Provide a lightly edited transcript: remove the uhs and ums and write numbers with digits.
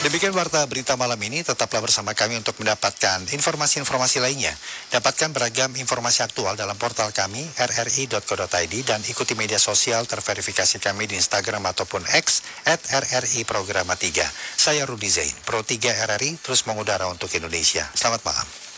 Demikian warta berita malam ini, tetaplah bersama kami untuk mendapatkan informasi-informasi lainnya. Dapatkan beragam informasi aktual dalam portal kami, rri.co.id, dan ikuti media sosial terverifikasi kami di Instagram ataupun X, @RRI Programa 3. Saya Rudi Zain, Pro 3 RRI, terus mengudara untuk Indonesia. Selamat malam.